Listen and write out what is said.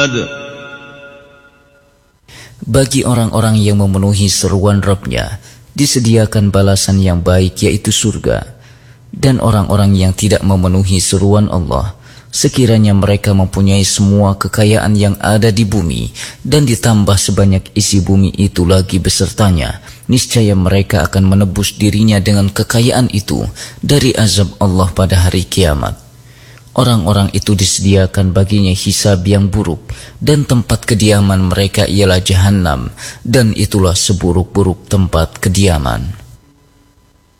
Bagi orang-orang yang memenuhi seruan Rabb-Nya, disediakan balasan yang baik, yaitu surga. Dan orang-orang yang tidak memenuhi seruan Allah, sekiranya mereka mempunyai semua kekayaan yang ada di bumi dan ditambah sebanyak isi bumi itu lagi besertanya, niscaya mereka akan menebus dirinya dengan kekayaan itu dari azab Allah pada hari kiamat. Orang-orang itu disediakan baginya hisab yang buruk, dan tempat kediaman mereka ialah Jahannam, dan itulah seburuk-buruk tempat kediaman.